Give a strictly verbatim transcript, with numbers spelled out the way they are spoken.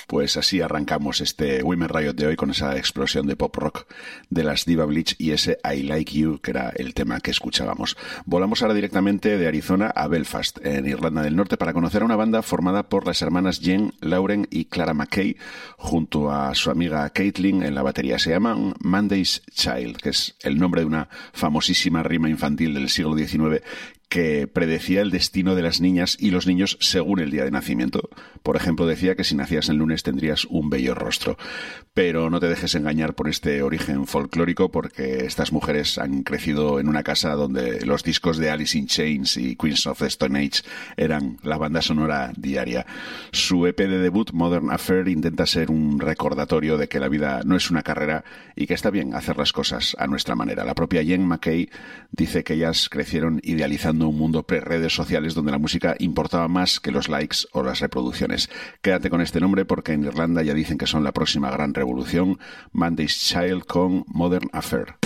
Pues así arrancamos este Women Riot de hoy con esa explosión de pop rock de las Diva Bleach y ese I Like You, que era el tema que escuchábamos. Volamos ahora directamente de Arizona a Belfast, en Irlanda del Norte, para conocer a una banda formada por las hermanas Jen, Lauren y Clara McKay, junto a su amiga Caitlin en la batería. Se llaman Monday's Child, que es el nombre de una famosísima rima infantil del siglo diecinueve que predecía el destino de las niñas y los niños según el día de nacimiento. Por ejemplo, decía que si nacías el lunes tendrías un bello rostro. Pero no te dejes engañar por este origen folclórico, porque estas mujeres han crecido en una casa donde los discos de Alice in Chains y Queens of the Stone Age eran la banda sonora diaria. Su E P de debut, Modern Affair, intenta ser un recordatorio de que la vida no es una carrera y que está bien hacer las cosas a nuestra manera. La propia Jen McKay dice que ellas crecieron idealizando un mundo pre-redes sociales donde la música importaba más que los likes o las reproducciones. Quédate con este nombre porque en Irlanda ya dicen que son la próxima gran revolución. Monday's Child con Modern Affair.